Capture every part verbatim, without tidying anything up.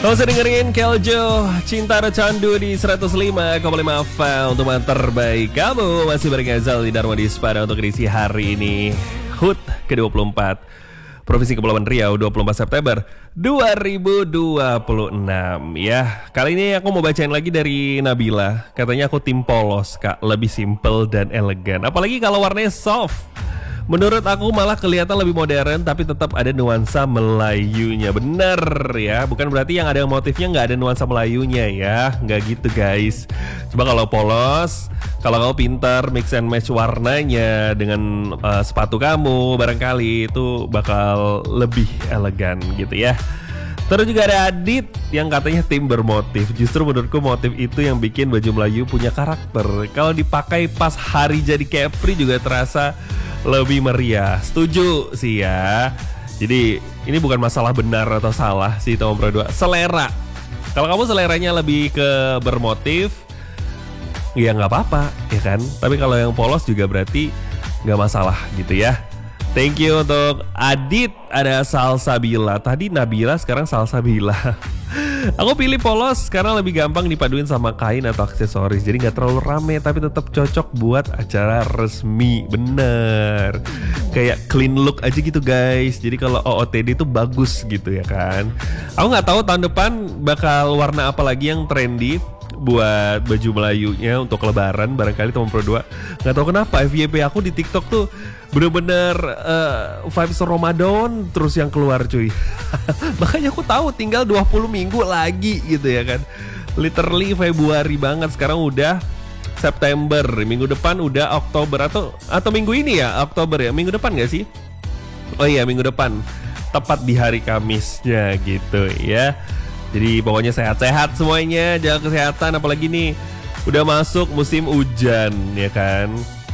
Gak usah dengerin Keljo Cinta Ada Candu di seratus lima koma lima F M untuk yang terbaik. Kamu masih bareng Azal di Dharma Dispada untuk edisi hari ini H U T ke dua puluh empat Provinsi Kepulauan Riau dua puluh empat September dua ribu dua puluh enam. Ya, kali ini aku mau bacain lagi dari Nabila. Katanya aku tim polos kak, lebih simple dan elegan. Apalagi kalau warnanya soft. Menurut aku malah kelihatan lebih modern tapi tetap ada nuansa Melayunya. Bener ya, bukan berarti yang ada motifnya nggak ada nuansa Melayunya ya. Nggak gitu guys. Coba kalau polos, kalau kamu pintar mix and match warnanya dengan uh, sepatu kamu, barangkali itu bakal lebih elegan gitu ya. Terus juga ada Adit yang katanya tim bermotif. Justru menurutku motif itu yang bikin baju Melayu punya karakter. Kalau dipakai pas hari jadi Kepri juga terasa lebih meriah. Setuju sih ya. Jadi ini bukan masalah benar atau salah sih Tom Pro dua. Selera. Kalau kamu seleranya lebih ke bermotif, ya nggak apa-apa ya kan. Tapi kalau yang polos juga berarti nggak masalah gitu ya. Thank you untuk Adit. Ada Salsabila. Tadi Nabila, sekarang Salsabila. Aku pilih polos karena lebih gampang dipaduin sama kain atau aksesoris. Jadi gak terlalu rame tapi tetap cocok buat acara resmi. Bener. Kayak clean look aja gitu guys. Jadi kalau O O T D itu bagus gitu ya kan. Aku gak tahu tahun depan bakal warna apa lagi yang trendy buat baju Melayunya untuk lebaran. Barangkali teman Pro dua gak tahu kenapa F Y P aku di TikTok tuh bener-bener uh, vibes Ramadan terus yang keluar cuy. Makanya aku tahu tinggal dua puluh minggu lagi gitu ya kan. Literally Februari banget, sekarang udah September. Minggu depan udah Oktober atau atau minggu ini ya Oktober ya. Minggu depan gak sih? Oh iya minggu depan. Tepat di hari Kamisnya gitu ya. Jadi pokoknya sehat-sehat semuanya, jaga kesehatan, apalagi nih udah masuk musim hujan ya kan.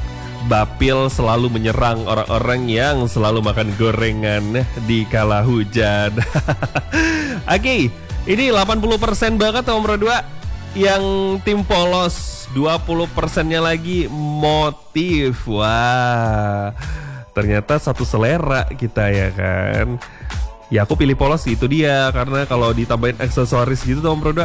Bapil selalu menyerang orang-orang yang selalu makan gorengan di kala hujan. Oke, okay, ini delapan puluh persen banget Om Pro dua yang tim polos, dua puluh persennya lagi motif. Wah, ternyata satu selera kita ya kan. Ya aku pilih polos itu dia, karena kalau ditambahin aksesoris gitu Om Pro dua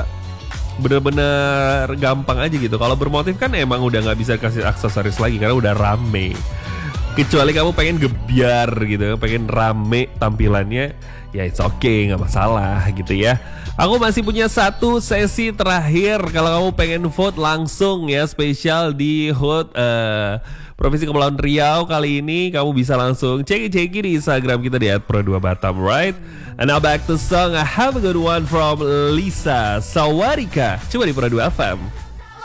bener-bener gampang aja gitu. Kalau bermotif kan emang udah gak bisa kasih aksesoris lagi karena udah rame. Kecuali kamu pengen gebiar gitu, pengen rame tampilannya, ya it's okay, gak masalah gitu ya. Aku masih punya satu sesi terakhir. Kalau kamu pengen vote langsung ya, spesial di H U T uh, Provinsi Kepulauan Riau kali ini, kamu bisa langsung cek-cek di Instagram kita di at pro dua batam, right? And now back to song I Have a Good One from Lisa Sawarika. Coba di Pro dua F M.